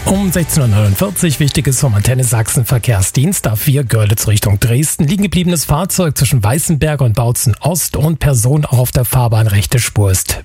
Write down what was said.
Um 16.49 Uhr, wichtiges vom Antenne Sachsen Verkehrsdienst, A4 Görlitz Richtung Dresden. Liegen gebliebenes Fahrzeug zwischen Weißenberg und Bautzen Ost und Person auch auf der Fahrbahn rechte Spur ist